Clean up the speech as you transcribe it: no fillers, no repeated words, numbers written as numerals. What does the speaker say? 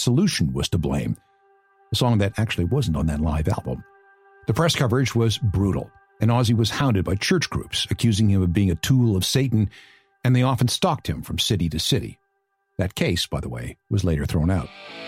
Solution was to blame, a song that actually wasn't on that live album. The press coverage was brutal, and Ozzy was hounded by church groups, accusing him of being a tool of Satan, and they often stalked him from city to city. That case, by the way, was later thrown out.